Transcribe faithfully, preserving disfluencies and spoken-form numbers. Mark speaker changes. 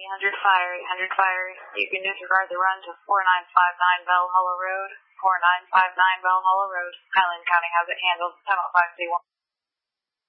Speaker 1: eight hundred fire, eight hundred fire. You can disregard the run to four nine five nine Bell Hollow Road, four nine five nine Bell Hollow Road. Highland County has it handled, ten oh five C one.